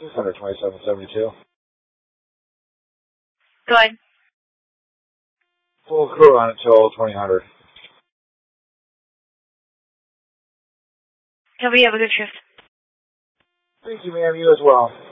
Center 2772. Go ahead. Full crew on until 2000. Toby, have a good shift. Thank you, ma'am. You as well.